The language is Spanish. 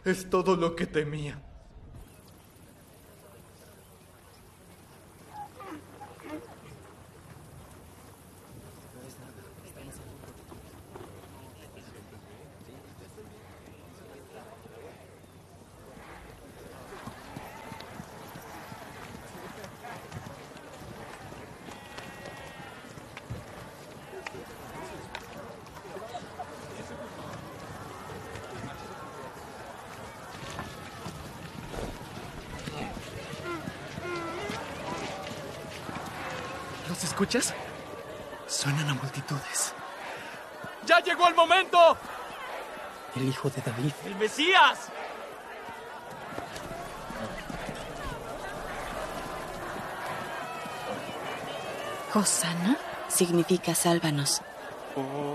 Es todo lo que temía. ¿Los escuchas? Suenan a multitudes. ¡Ya llegó el momento! El hijo de David. ¡El Mesías! Hosanna significa sálvanos.